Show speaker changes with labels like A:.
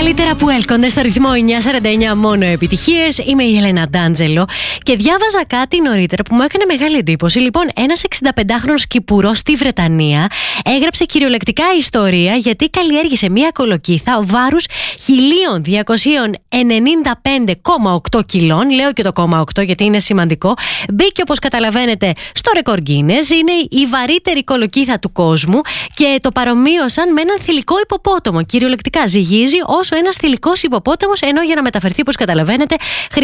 A: καλύτερα που έλκονται στο ρυθμό 949 μόνο επιτυχίες. Είμαι η Έλενα Ντάντζελο και διάβαζα κάτι νωρίτερα που μου έκανε μεγάλη εντύπωση. Λοιπόν, ένας 65χρονος Κυπουρός στη Βρετανία έγραψε κυριολεκτικά ιστορία γιατί καλλιέργησε μία κολοκύθα βάρους 1.295,8 κιλών. Λέω και το 0,8 γιατί είναι σημαντικό. Μπήκε, όπως καταλαβαίνετε, στο ρεκόρ Guinness. Είναι η βαρύτερη κολοκύθα του κόσμου και το παρομοίωσαν με έναν θηλυκό υποπόταμο. Κυριολεκτικά ζυγίζει όσο ένας θηλυκός υποπόταμος, ενώ για να μεταφερθεί, όπως καταλαβαίνετε,